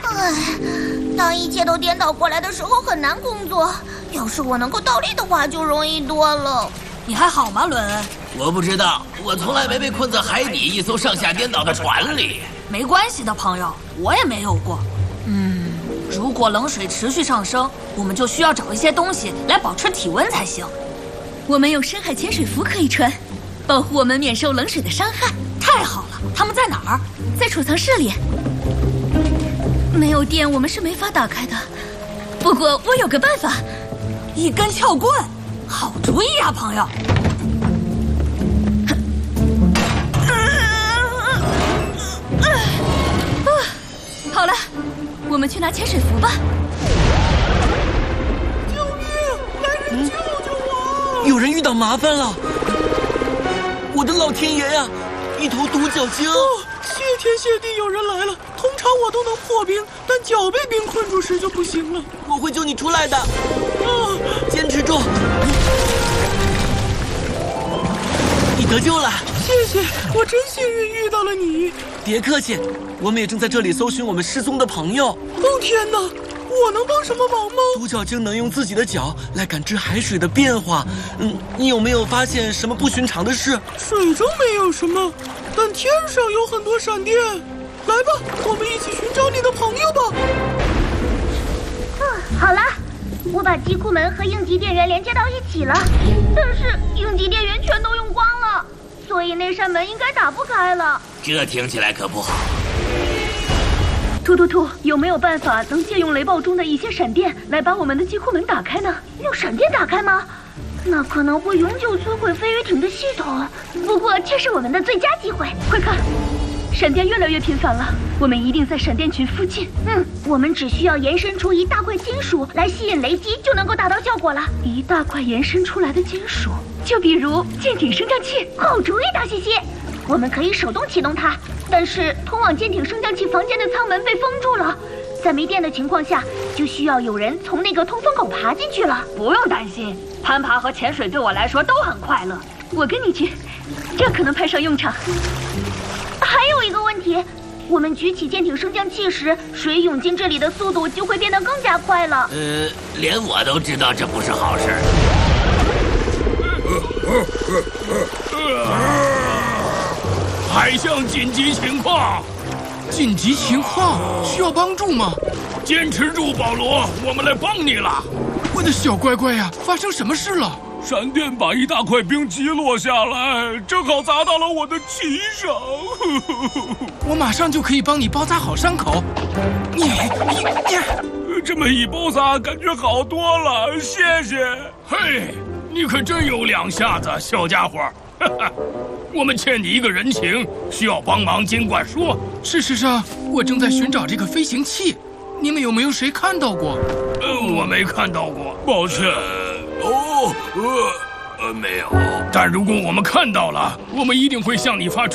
唉，当一切都颠倒过来的时候很难工作。要是我能够倒立的话，就容易多了。 你还好吗，伦恩？ 我不知道，我从来没被困在海底一艘上下颠倒的船里。 没关系的，朋友，我也没有过。如果冷水持续上升，我们就需要找一些东西来保持体温才行。 我们有深海潜水服可以穿，保护我们免受冷水的伤害。 太好了，他们在哪儿？ 在储藏室里。没有电，我们是没法打开的。不过我有个办法， 一根撬棍，好主意啊，朋友。 好了，我们去拿潜水服吧。 救命！来人救救我！ 有人遇到麻烦了！我的老天爷呀，一头独角鲸！ 谢天谢地，有人来了。通常我都能破冰，但脚被冰困住时就不行了。 我会救你出来的。坚持住！你得救了。 谢谢，我真幸运遇到了你。 别客气，我们也正在这里搜寻我们失踪的朋友。 哦天哪，我能帮什么忙吗？ 独角鲸能用自己的脚来感知海水的变化。你有没有发现什么不寻常的事？ 水中没有什么，但天上有很多闪电。来吧，我们一起寻找你的朋友吧。 好了，我把机库门和应急电源连接到一起了，但是应急电源全都用光了，所以那扇门应该打不开了。 这听起来可不好。 兔，有没有办法能借用雷暴中的一些闪电来把我们的机库门打开呢？ 用闪电打开吗？那可能会永久摧毁飞鱼艇的系统。不过这是我们的最佳机会。 快看，闪电越来越频繁了，我们一定在闪电群附近。 我们只需要延伸出一大块金属来吸引雷击，就能够达到效果了。 一大块延伸出来的金属，就比如舰艇升降器。 好主意，大西西。我们可以手动启动它，但是通往舰艇升降器房间的舱门被封住了，在没电的情况下，就需要有人从那个通风口爬进去了。 不用担心，攀爬和潜水对我来说都很快乐。 我跟你去，这可能派上用场。 还有一个问题，我们举起舰艇升降器时，水涌进这里的速度就会变得更加快了。 连我都知道这不是好事。 海象紧急情况！ 紧急情况，需要帮助吗？ 坚持住，保罗，我们来帮你了。 我的小乖乖呀，发生什么事了？ 闪电把一大块冰击落下来，正好砸到了我的鳍上。 我马上就可以帮你包扎好伤口。 这么一包扎，感觉好多了，谢谢。嘿，你可真有两下子，小家伙。我们欠你一个人情，需要帮忙尽管说。 事实上，我正在寻找这个飞行器，你们有没有谁看到过？ 我没看到过，抱歉。没有。但如果我们看到了，我们一定会向你发出